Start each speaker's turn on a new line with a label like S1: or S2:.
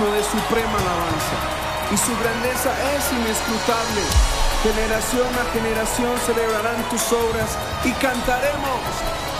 S1: digno de suprema alabanza, y su grandeza es inescrutable. Generación a generación celebrarán tus obras y cantaremos